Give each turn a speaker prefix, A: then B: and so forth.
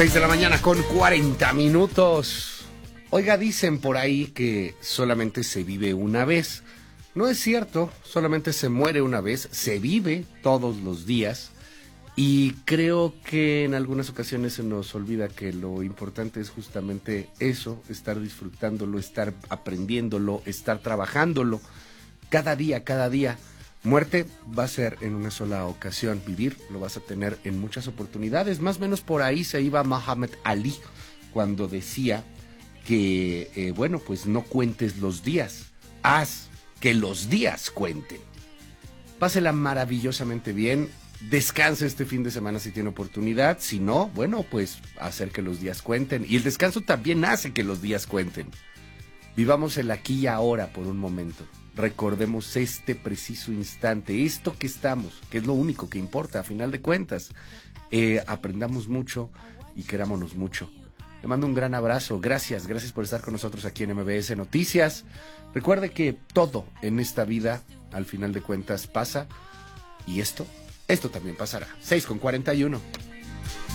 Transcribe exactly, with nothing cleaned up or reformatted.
A: seis de la mañana con cuarenta minutos. Oiga, dicen por ahí que solamente se vive una vez. No es cierto, solamente se muere una vez, se vive todos los días. Y creo que en algunas ocasiones se nos olvida que lo importante es justamente eso, estar disfrutándolo, estar aprendiéndolo, estar trabajándolo. Cada día, cada día. Muerte va a ser en una sola ocasión, vivir lo vas a tener en muchas oportunidades. Más o menos por ahí se iba Muhammad Ali cuando decía que, eh, bueno, pues no cuentes los días, haz que los días cuenten. Pásela maravillosamente bien, descanse este fin de semana si tiene oportunidad, si no, bueno, pues hacer que los días cuenten. Y el descanso también hace que los días cuenten. Vivamos el aquí y ahora por un momento. Recordemos este preciso instante, esto que estamos, que es lo único que importa a final de cuentas. Eh, aprendamos mucho y querámonos mucho. Le mando un gran abrazo, gracias, gracias por estar con nosotros aquí en M B S Noticias. Recuerde que todo en esta vida, al final de cuentas, pasa y esto, esto también pasará. seis con cuarenta y uno.